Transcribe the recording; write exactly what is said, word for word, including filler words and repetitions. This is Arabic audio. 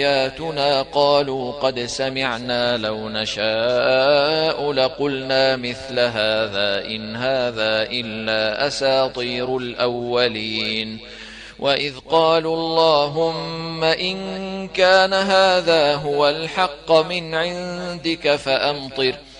آياتنا قالوا قد سمعنا لو نشاء لقلنا مثل هذا إن هذا إلا أساطير الأولين. وإذ قالوا اللهم إن كان هذا هو الحق من عندك فأمطر